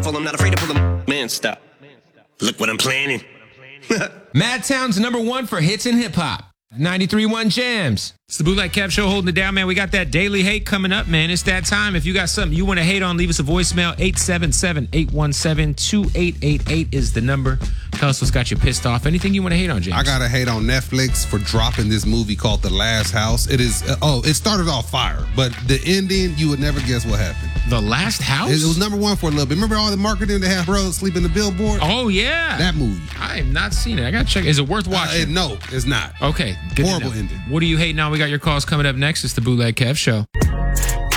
powerful, I'm not afraid to pull them. Man, stop. Look what I'm planning. Madtown's #1 for hits and hip hop. 93.1 Jams. It's the Bootleg Kev Show holding it down, man. We got that daily hate coming up, man. It's that time. If you got something you want to hate on, leave us a voicemail. 877-817-2888 is the number. Tell us what's got you pissed off. Anything you want to hate on, James? I got to hate on Netflix for dropping this movie called The Last House. It is, it started off fire, but the ending, you would never guess what happened. The Last House? It was #1 for a little bit. Remember all the marketing they had brothers sleeping in the billboard? Oh, yeah. That movie. I have not seen it. I got to check. Is it worth watching? No, it's not. Okay. Good Horrible ending. What are you hating on? We got your calls coming up next. It's the Bootleg Kev Show.